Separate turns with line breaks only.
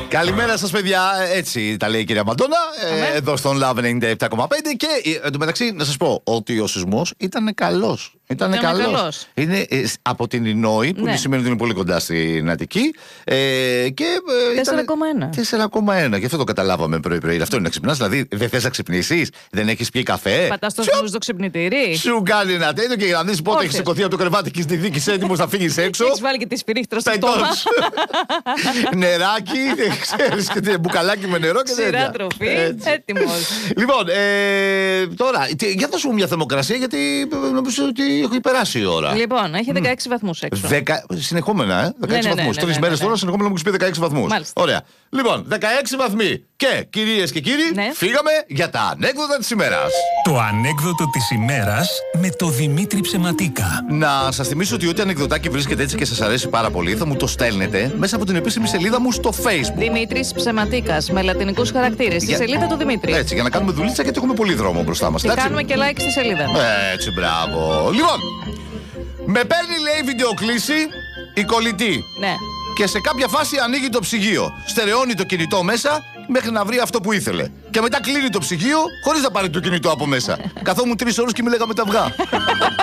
Καλημέρα σας, παιδιά. Έτσι τα λέει η κυρία Μαντώνα. Εδώ στον Love 97,5. Και εντωμεταξύ να σας πω ότι ο σεισμός ήταν καλός. Ήταν καλός. Είναι από την Ινόη, που σημαίνει ότι είναι πολύ κοντά στην Αττική. Και 4,1. Γι' αυτό το καταλάβαμε πρωί-πρωί. Αυτό είναι να ξυπνάς. Δηλαδή δεν θες να ξυπνήσεις, δεν έχεις πιει καφέ.
Πατάς το snooze στο ξυπνητήρι.
Σου κάνει ένα τέτοιο και για να δεις πότε έχεις σηκωθεί από το κρεβάτι και στη δίκη έτοιμος να φύγεις έξω.
Έχεις βάλει και τη σφυρίχτρα στο στόμα.
Νεράκι, ξέρεις, και μπουκαλάκι με νερό και τέτοια.
Σειρά τροφή, έτοιμος.
Λοιπόν, τώρα, για δώσω μου μια θερμοκρασία, γιατί νομίζω ότι έχει περάσει η ώρα.
Λοιπόν, έχει 16 βαθμούς έξω.
Συνεχόμενα, 16 βαθμούς. 3 μέρες τώρα συνεχόμενα μου έχεις πει 16 βαθμούς. Ωραία. Λοιπόν, 16 βαθμοί. Και κυρίες και κύριοι, φύγαμε για τα ανέκδοτα της ημέρας.
Το ανέκδοτο της ημέρας με το Δημήτρη Ψεματίκα.
Να σας θυμίσω ότι ό,τι ανεκδοτάκι βρίσκεται έτσι και σας αρέσει πάρα πολύ, θα μου το στέλνετε μέσα από την επίσημη σελίδα μου στο Facebook.
Δημήτρης Ψεματίκας, με λατινικούς χαρακτήρες. Στη σελίδα του Δημήτρη.
Έτσι, για να κάνουμε δουλίτσα, γιατί έχουμε πολύ δρόμο μπροστά μας.
Και κάνουμε και like στη σελίδα.
Έτσι, μπράβο. Λοιπόν, με παίρνει, λέει, βιντεοκλήση η κολλητή.
Ναι.
Και σε κάποια φάση ανοίγει το ψυγείο. Στερεώνει το κινητό μέσα μέχρι να βρει αυτό που ήθελε. Και μετά κλείνει το ψυγείο χωρίς να πάρει το κινητό από μέσα. Καθόμουν 3 ώρες και μιλάγαμε τα αυγά.